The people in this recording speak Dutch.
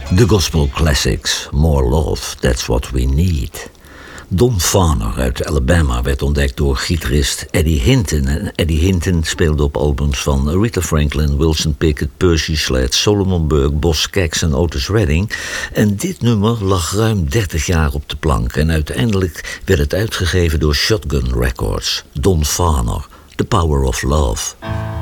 De gospel classics, More Love, That's What We Need. Don Farner uit Alabama werd ontdekt door gitarist Eddie Hinton. En Eddie Hinton speelde op albums van Aretha Franklin, Wilson Pickett, Percy Sledge, Solomon Burke, Boz Scaggs en Otis Redding. En dit nummer lag ruim 30 jaar op de plank. En uiteindelijk werd het uitgegeven door Shotgun Records. Don Farner, The Power of Love.